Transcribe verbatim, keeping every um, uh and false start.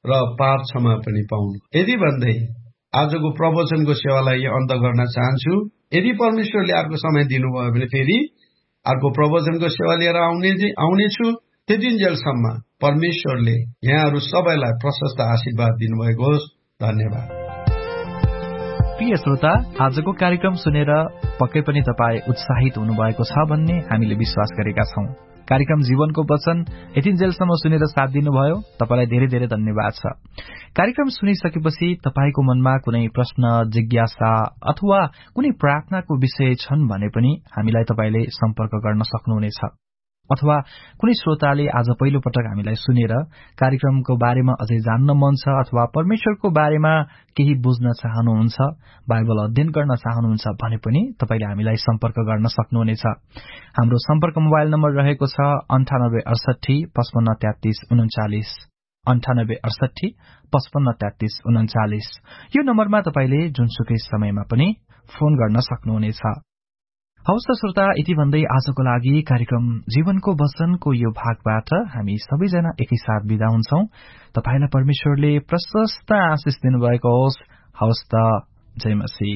र पार क्षमा पनि पाउनु। यदि भन्दै आजको प्रवचनको सेवालाई अन्त गर्न चाहन्छु। यदि परमेश्वरले अर्को समय दिनुभयो भने फेरि अर्को प्रवचनको सेवा लिएर आउने आउनेछु। त्यतिन्जेलसम्म परमेश्वरले यहाँहरू सबैलाई प्रशस्त आशीर्वाद दिनुभएको होस्। धन्यवाद। प्रिय श्रोता, आजको कार्यक्रम सुनेर पक्कै पनि तपाईँ उत्साहित हुनुभएको छ भन्ने हामीले विश्वास गरेका छौं। कार्यक्रम जीवनको वचन यतिन्जेलसम्म सुनेर साथ दिनुभयो, तपाईलाई धेरै धेरै धन्यवाद छ। कार्यक्रम सुनिसकेपछि तपाईको मनमा कुनै प्रश्न, जिज्ञासा अथवा कुनै प्रार्थनाको विषय छन् भने पनि हामीलाई तपाईले सम्पर्क गर्न सक्नुहुनेछ। अथवा कुनै श्रोताले आज पहिलो पटक हामीलाई सुनेर कार्यक्रमको बारेमा अझै जान्न मन छ अथवा परमेश्वरको बारेमा केही बुझ्न चाहनुहुन्छ, बाइबल अध्ययन गर्न चाहनुहुन्छ भने पनि तपाईले हामीलाई सम्पर्क गर्न सक्नुहुनेछ। हाम्रो सम्पर्क मोबाइल नम्बर रहेको छ अन्ठानब्बे अडसठी पचपन्न तेत्तीस उन्चालिस अन्ठानब्बे अडसठी पचपन्न तेत्तीस उन्चालिस। यो नम्बरमा तपाईले जुनसुकै समयमा पनि फोन गर्न सक्नुहुनेछ। हवस् त श्रोता, यति भन्दै आजको लागि कार्यक्रम जीवनको वचनको यो भागबाट हामी सबैजना एकैसाथ बिदा हुन्छौं। तपाईलाई परमेश्वरले प्रशस्त आशिष दिनुभएको होस्। हवस् त, जय मसीह।